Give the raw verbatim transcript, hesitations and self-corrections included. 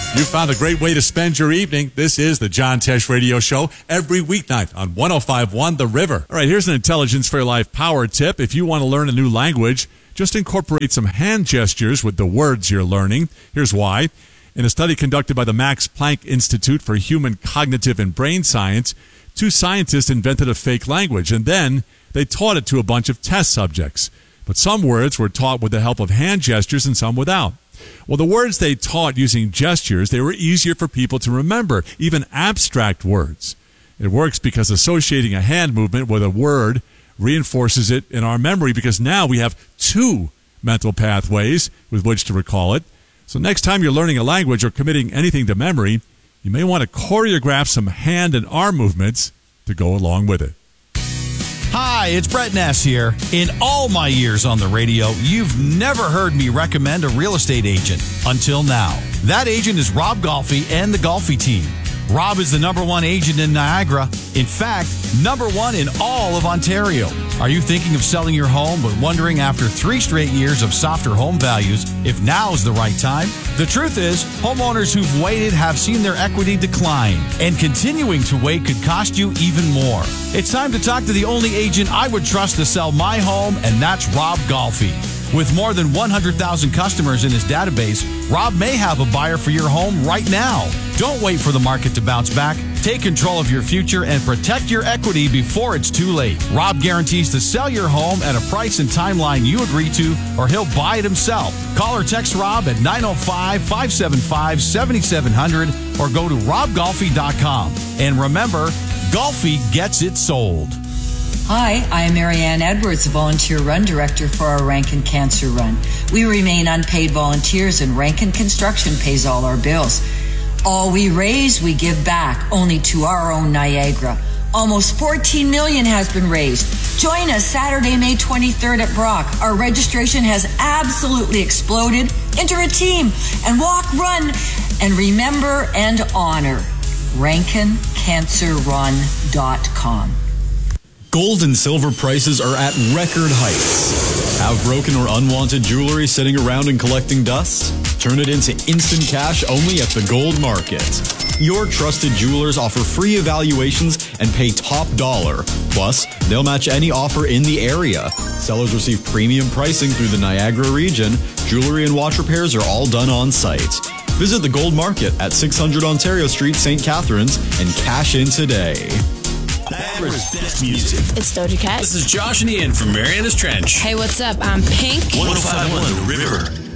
You found a great way to spend your evening. This is the John Tesh Radio Show every weeknight on one oh five point one The River. All right, here's an Intelligence for Your Life power tip. If you want to learn a new language, just incorporate some hand gestures with the words you're learning. Here's why. In a study conducted by the Max Planck Institute for Human Cognitive and Brain Science, two scientists invented a fake language, and then they taught it to a bunch of test subjects. But some words were taught with the help of hand gestures and some without. Well, the words they taught using gestures, they were easier for people to remember, even abstract words. It works because associating a hand movement with a word reinforces it in our memory, because now we have two mental pathways with which to recall it. So next time you're learning a language or committing anything to memory, you may want to choreograph some hand and arm movements to go along with it. Hi, it's Brett Ness here. In all my years on the radio, you've never heard me recommend a real estate agent until now. That agent is Rob Golfi and the Golfi team. Rob is the number one agent in Niagara. In fact, number one in all of Ontario. Are you thinking of selling your home but wondering after three straight years of softer home values if now is the right time? The truth is, homeowners who've waited have seen their equity decline, and continuing to wait could cost you even more. It's time to talk to the only agent I would trust to sell my home, and that's Rob Golfi. With more than one hundred thousand customers in his database, Rob may have a buyer for your home right now. Don't wait for the market to bounce back. Take control of your future and protect your equity before it's too late. Rob guarantees to sell your home at a price and timeline you agree to, or he'll buy it himself. Call or text Rob at nine oh five, five seven five, seven seven zero zero or go to rob golfi dot com. And remember, Golfi gets it sold. Hi, I am Marianne Edwards, the Volunteer Run Director for our Rankin Cancer Run. We remain unpaid volunteers, and Rankin Construction pays all our bills. All we raise, we give back, only to our own Niagara. Almost fourteen million dollars has been raised. Join us Saturday, May twenty-third at Brock. Our registration has absolutely exploded. Enter a team and walk, run, and remember and honor. rankin cancer run dot com. Gold and silver prices are at record heights. Have broken or unwanted jewelry sitting around and collecting dust? Turn it into instant cash only at the Gold Market. Your trusted jewelers offer free evaluations and pay top dollar. Plus, they'll match any offer in the area. Sellers receive premium pricing through the Niagara region. Jewelry and watch repairs are all done on site. Visit the Gold Market at six hundred Ontario Street, Saint Catharines, and cash in today. Niagara's best music. It's Doja Cat. This is Josh and Ian from Marianas Trench. Hey, what's up? I'm Pink. one oh five point one The River.